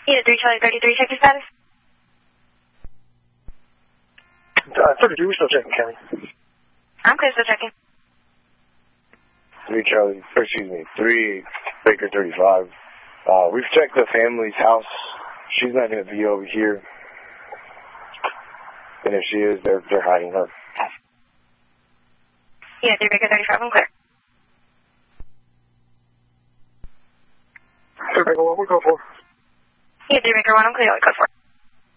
Yeah, 3 Charlie 33, check your status. 32, we're still checking, Kelly. I'm clear, still checking. 3 Baker 35. We've checked the family's house. She's not going to be over here. And if she is, they're hiding her. Yeah, 3 Baker 35, I'm clear. 3 Baker 1, we go for. Yeah, 3 Baker 1, I'm clear, we go for.